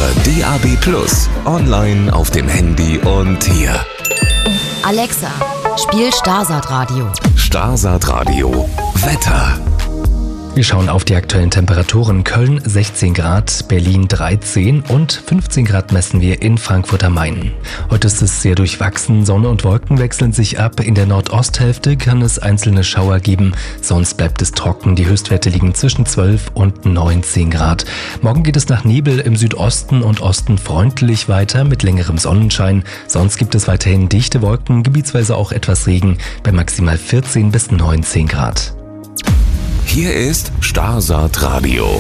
DAB+, online auf dem Handy und hier. Alexa, spiel Starsat Radio. Starsat Radio. Wetter. Wir schauen auf die aktuellen Temperaturen. Köln 16 Grad, Berlin 13 und 15 Grad messen wir in Frankfurt am Main. Heute ist es sehr durchwachsen, Sonne und Wolken wechseln sich ab. In der Nordosthälfte kann es einzelne Schauer geben, sonst bleibt es trocken. Die Höchstwerte liegen zwischen 12 und 19 Grad. Morgen geht es nach Nebel im Südosten und Osten freundlich weiter mit längerem Sonnenschein. Sonst gibt es weiterhin dichte Wolken, gebietsweise auch etwas Regen bei maximal 14 bis 19 Grad. Hier ist Starsat Radio.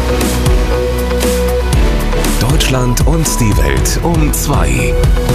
Deutschland und die Welt um 2.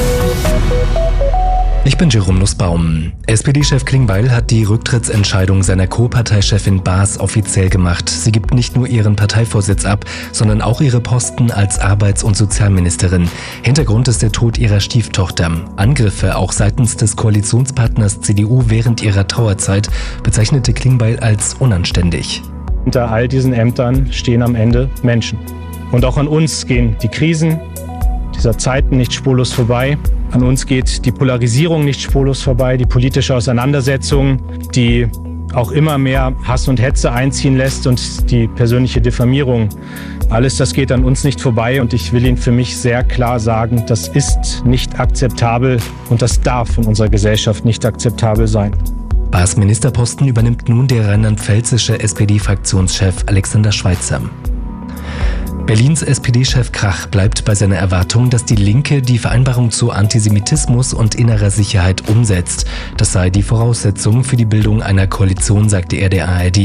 Ich bin Jerome Nussbaum. SPD-Chef Klingbeil hat die Rücktrittsentscheidung seiner Co-Parteichefin Baas offiziell gemacht. Sie gibt nicht nur ihren Parteivorsitz ab, sondern auch ihre Posten als Arbeits- und Sozialministerin. Hintergrund ist der Tod ihrer Stieftochter. Angriffe auch seitens des Koalitionspartners CDU während ihrer Trauerzeit bezeichnete Klingbeil als unanständig. Hinter all diesen Ämtern stehen am Ende Menschen. Und auch an uns gehen die Krisen dieser Zeiten nicht spurlos vorbei. An uns geht die Polarisierung nicht spurlos vorbei, die politische Auseinandersetzung, die auch immer mehr Hass und Hetze einziehen lässt und die persönliche Diffamierung. Alles das geht an uns nicht vorbei und ich will Ihnen für mich sehr klar sagen, das ist nicht akzeptabel und das darf in unserer Gesellschaft nicht akzeptabel sein. Baas Ministerposten übernimmt nun der rheinland-pfälzische SPD-Fraktionschef Alexander Schweitzer. Berlins SPD-Chef Krach bleibt bei seiner Erwartung, dass die Linke die Vereinbarung zu Antisemitismus und innerer Sicherheit umsetzt. Das sei die Voraussetzung für die Bildung einer Koalition, sagte er der ARD.